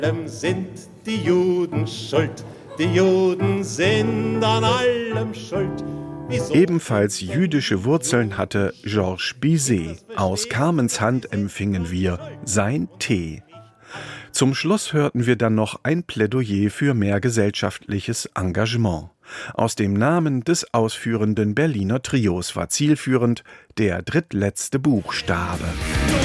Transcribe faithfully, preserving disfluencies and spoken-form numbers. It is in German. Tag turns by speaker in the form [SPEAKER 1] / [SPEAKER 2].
[SPEAKER 1] Sind die Juden schuld, die Juden sind an allem schuld. Wieso?
[SPEAKER 2] Ebenfalls jüdische Wurzeln hatte Georges Bizet. Aus Carmens Hand empfingen wir sein Tee. Zum Schluss hörten wir dann noch ein Plädoyer für mehr gesellschaftliches Engagement. Aus dem Namen des ausführenden Berliner Trios war zielführend der drittletzte Buchstabe.